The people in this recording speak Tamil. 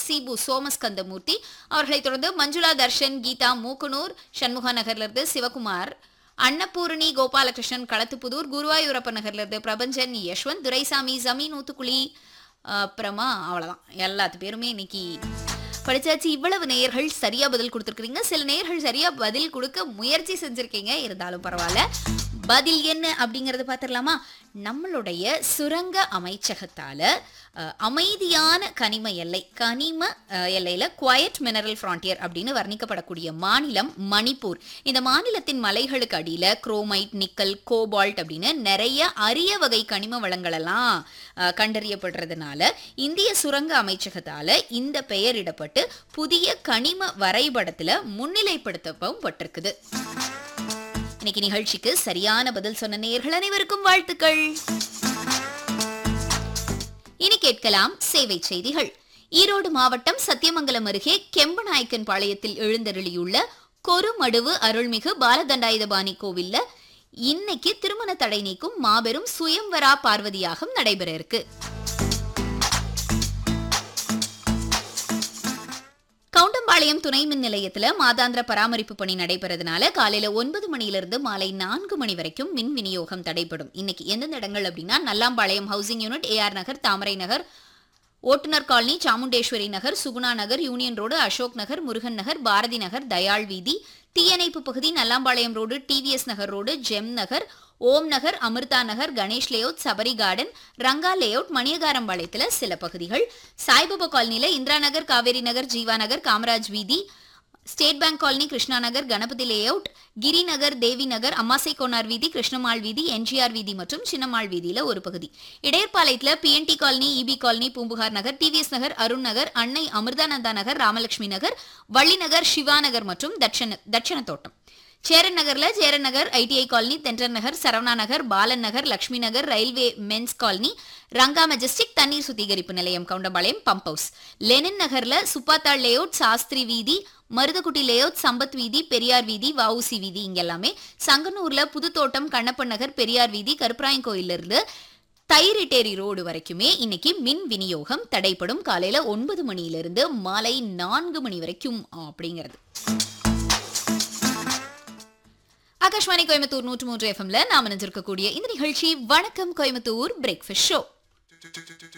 சிபு சோமஸ்கந்தமூர்த்தி, அவர்களை தொடர்ந்து மஞ்சுளா தர்ஷன், கீதா மூக்கனூர், சண்முகா நகர்ல இருந்து சிவகுமார், அன்னபூரணி கோபாலகிருஷ்ணன் களத்துப்புதூர், குருவாயூரப்ப நகர்ல இருந்து பிரபஞ்சன், யஷ்வந்த், துரைசாமி, ஜமீன் ஊத்துக்குழி, அப்புறமா அவ்வளவுதான். எல்லாத்து பேருமே இன்னைக்கு படிச்சாச்சு. இவ்வளவு நேயர்கள் சரியா பதில் கொடுத்துருக்கீங்க. சில நேயர்கள் சரியா பதில் கொடுக்க முயற்சி செஞ்சிருக்கீங்க, இருந்தாலும் பரவாயில்ல. பதில் என்ன அப்படிங்கறது பாத்திரலாமா? நம்மளுடைய சுரங்க அமைச்சகத்தால அமைதியான கனிம எல்லையில குவயட் மினரல் ஃப்ரான்டியர் அப்படின்னு வர்ணிக்கப்படக்கூடிய மாநிலம் மணிப்பூர். இந்த மாநிலத்தின் மலைகளுக்கு அடியில குரோமைட், நிக்கல், கோபால்ட் அப்படின்னு நிறைய அரிய வகை கனிம வளங்கள் எல்லாம் கண்டறியப்படுறதுனால இந்திய சுரங்க அமைச்சகத்தால இந்த பெயரிடப்பட்டு புதிய கனிம வரைபடத்துல முன்னிலைப்படுத்தவும் பட்டிருக்குது. இன்னைக்கு நிகழ்ச்சிக்கு சரியான பதில் சொன்ன நேயர்கள் அனைவருக்கும் வாழ்த்துக்கள். இனி கேட்கலாம் சேவை செய்திகள். ஈரோடு மாவட்டம் சத்தியமங்கலம் அருகே கெம்பநாயக்கன் பாளையத்தில் எழுந்தருளியுள்ள கொருமடுவு அருள்மிகு பாலதண்டாயுதபாணி கோவில்ல இன்னைக்கு திருமண தடை நீக்கும் மாபெரும் சுயம்வரா பார்வதியாகம் நடைபெற இருக்கு. கவுண்டம்பாளையம் துணை மின் நிலையத்துல மாதாந்திர பராமரிப்பு பணி நடைபெறதுனால காலையில 9 மணியிலிருந்து மாலை 4 மணி வரைக்கும் மின் விநியோகம் தடைப்படும். இன்னைக்கு எந்தெந்த இடங்கள் அப்படின்னா, நல்லாம்பாளையம் ஹவுசிங் யூனிட், ஏஆர் நகர், தாமரை நகர், ஓட்டுநர் காலனி, சாமுண்டேஸ்வரி நகர், சுகுணா நகர், யூனியன் ரோடு, அசோக் நகர், முருகன் நகர், பாரதி நகர், தயாள் வீதி, தீயணைப்பு பகுதி, நல்லாம்பாளையம் ரோடு, டிவிஎஸ் நகர் ரோடு, ஜெம் நகர், ஓம் நகர், அமிர்தா நகர், Ganesh layout, Sabari garden, Ranga layout, மணியகாரம்பாளையத்துல சில பகுதிகள், சாய்பாபா காலனில இந்திரா நகர், காவேரி நகர், ஜீவா நகர், காமராஜ் வீதி, state bank colony, Krishna Nagar, Ganapathi layout, கிரி நகர், தேவி நகர், அம்மாசை கோனார் வீதி, கிருஷ்ணமாள் வீதி, என்ஜிஆர் வீதி மற்றும் சின்னமாள் வீதியில ஒரு பகுதி. இடையர்பாளையத்துல BNT colony, EB colony, Poompuhar நகர், டிவிஎஸ் நகர், அருண் நகர், அன்னை அமிர்தானந்தா நகர், ராமலட்சுமி நகர், வள்ளி நகர், சிவா நகர் மற்றும் தட்சண தோட்டம். சேரன் நகர்ல சேரன் நகர், ஐடிஐ காலனி, தென்றர் நகர், சரவணா நகர், பாலன் நகர், லட்சுமி நகர், railway men's colony, Ranga Majestic தண்ணீர் சுத்திகரிப்பு நிலையம், கவுண்டம்பாளையம் பம்ப் ஹவுஸ். லெனின் நகர்ல சுப்பாத்தாள் லேஅவுட், சாஸ்திரி வீதி, மருதக்குட்டி லேஅவுட், சம்பத் வீதி, பெரியார் வீதி, வஉசி வீதி இங்க எல்லாமே. சங்கனூர்ல புதுத்தோட்டம், கண்ணப்பன் நகர், பெரியார் வீதி, கருப்பராயன் கோயில இருந்து தைரிட்டேரி ரோடு வரைக்குமே இன்னைக்கு மின் விநியோகம் தடைப்படும். காலையில 9 மணியிலிருந்து மாலை 4 மணி வரைக்கும் அப்படிங்கிறது. ஆகாஷ்வாணி கோயம்புத்தூர் 103 FM நாம நினைச்சிருக்கக்கூடிய இந்த நிகழ்ச்சி வணக்கம் கோயம்புத்தூர் பிரேக்ஃபாஸ்ட் ஷோ.